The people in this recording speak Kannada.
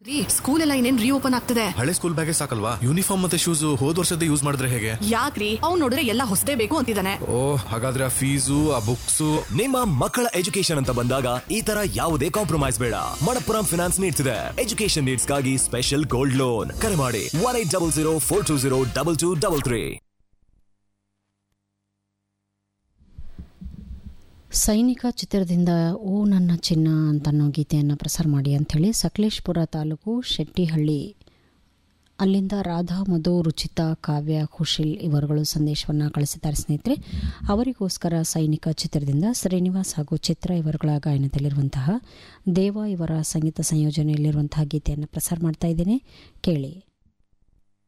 ಸ್ಕೂಲ್ ಎಲ್ಲ ಇನ್ನೇನ್ ರೀಓಪನ್ ಆಗ್ತದೆ. ಹಳೆ ಸ್ಕೂಲ್ ಬ್ಯಾಗೇ ಸಾಕಲ್ವಾ, ಯೂನಿಫಾರ್ಮ್ ಮತ್ತೆ ಶೂಸ್ ಹೋದ್ ವರ್ಷದ ಯೂಸ್ ಮಾಡಿದ್ರೆ ಹೇಗೆ? ಯಾಕ್ರಿ, ಅವ್ನು ನೋಡಿದ್ರೆ ಎಲ್ಲ ಹೊಸದೇ ಬೇಕು ಅಂತಿದ್ದಾನೆ. ಓ, ಹಾಗಾದ್ರೆ ಆ ಫೀಸು ಆ ಬುಕ್ಸು. ನಿಮ್ಮ ಮಕ್ಕಳ ಎಜುಕೇಶನ್ ಅಂತ ಬಂದಾಗ ಈ ತರ ಯಾವುದೇ ಕಾಂಪ್ರಮೈಸ್ ಬೇಡ. ಮಣಪ್ಪುರಂ ಫಿನಾನ್ಸ್ ನೀಡ್ತಿದೆ ಎಜುಕೇಶನ್ ನೀಡ್ಸ್ಗಾಗಿ ಸ್ಪೆಷಲ್ ಗೋಲ್ಡ್ ಲೋನ್. ಕರೆ ಮಾಡಿ 1800420223. ಸೈನಿಕ ಚಿತ್ರದಿಂದ ಓ ನನ್ನ ಚಿನ್ನ ಅಂತನ್ನೋ ಗೀತೆಯನ್ನು ಪ್ರಸಾರ ಮಾಡಿ ಅಂಥೇಳಿ ಸಕಲೇಶ್ಪುರ ತಾಲೂಕು ಶೆಟ್ಟಿಹಳ್ಳಿ ಅಲ್ಲಿಂದ ರಾಧಾ, ಮಧು, ರುಚಿತಾ, ಕಾವ್ಯ, ಕುಶಿಲ್ ಇವರುಗಳು ಸಂದೇಶವನ್ನು ಕಳಿಸಿದ್ದಾರೆ ಸ್ನೇಹಿತರೆ. ಅವರಿಗೋಸ್ಕರ ಸೈನಿಕ ಚಿತ್ರದಿಂದ ಶ್ರೀನಿವಾಸ್ ಹಾಗೂ ಚಿತ್ರ ಇವರುಗಳ ಗಾಯನದಲ್ಲಿರುವಂತಹ ದೇವ ಇವರ ಸಂಗೀತ ಸಂಯೋಜನೆಯಲ್ಲಿರುವಂತಹ ಗೀತೆಯನ್ನು ಪ್ರಸಾರ ಮಾಡ್ತಾ ಇದ್ದೇನೆ, ಕೇಳಿ.